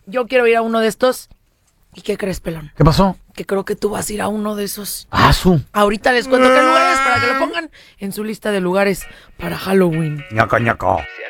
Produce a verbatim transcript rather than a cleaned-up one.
yo quiero ir a uno de estos. ¿Y qué crees, pelón? ¿Qué pasó? Que creo que tú vas a ir a uno de esos. Ah, su. Ahorita les cuento qué lugares para que lo pongan en su lista de lugares para Halloween. Ñaca, ñaca.